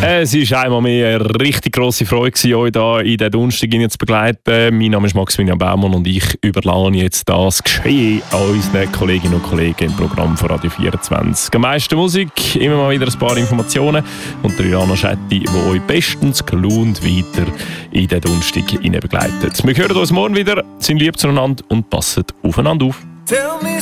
Es war einmal mehr eine richtig grosse Freude, euch hier in den Donnerstag zu begleiten. Mein Name ist Maximilian Baumann und ich überlasse jetzt das Geschehen an unseren Kolleginnen und Kollegen im Programm von Radio 24. Am meisten Musik, immer mal wieder ein paar Informationen und der Iliana Schetti, die euch bestens gelaunt weiter in den Donnerstag begleitet. Wir hören uns morgen wieder, sind lieb zueinander und passen aufeinander auf.